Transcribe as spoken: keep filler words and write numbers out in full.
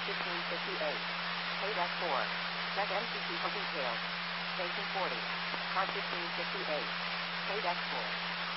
fifteen fifty-eight. Pay deck four. Check M C P for details. Station forty. Car fifteen fifty-eight. Pay deck four.